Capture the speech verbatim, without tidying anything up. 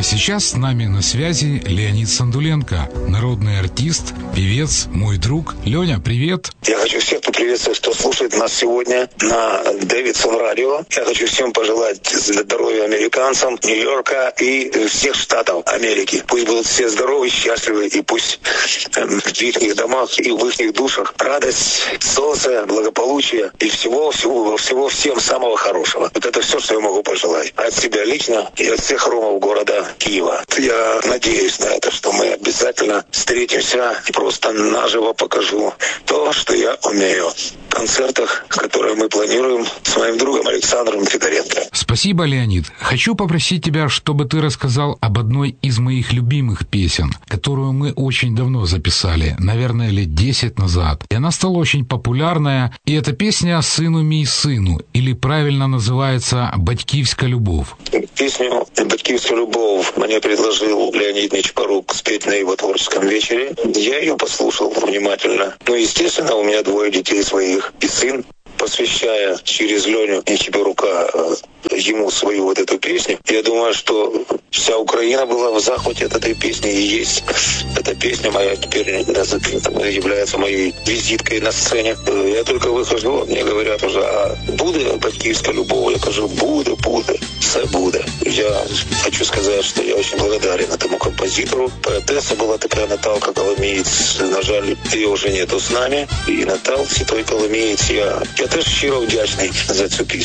А сейчас с нами на связи Леонид Сандуленко, народный артист, певец, мой друг. Леня, привет. Я хочу всех поприветствовать, кто слушает нас сегодня на Дэвидсон радио. Я хочу всем пожелать здоровья американцам Нью-Йорка и всех штатов Америки. Пусть будут все здоровы, счастливы, и пусть э, в их домах и в их душах радость, солнце, благополучие и всего-всего всего всем самого хорошего. Вот это все, что я могу пожелать. От себя лично и от всех ромов города Киева. Я надеюсь на это, что мы обязательно встретимся и просто наживо покажу то, что я умею. В концертах, которые мы планируем с моим другом Александром Федоренко. Спасибо, Леонид. Хочу попросить тебя, чтобы ты рассказал об одной из моих любимых песен, которую мы очень давно записали, наверное, лет десять назад. И она стала очень популярная. И эта песня «Сыну мій сину», или правильно называется «Батьківська любов». Песню «Батьківська любов» мне предложил Леонид Нечипорук спеть на его творческом вечере. Я ее послушал внимательно. Ну, естественно, у меня двое детей своих и сын. Посвящая через Леню Нечипорука ему свою вот эту песню, я думаю, что вся Украина была в захвате от этой песни, и есть эта песня моя теперь является моей визиткой на сцене. Я только выхожу, мне говорят уже, а буде батьківська любов? Я кажу, буде, буде, все буде. Я хочу сказать, что я очень благодарен этому композитору. Поэтесса была такая Наталка Коломієць, на жаль, ее уже нету с нами. И Наталці той Коломієць, я, я теж щиро вдячний за цю пісню.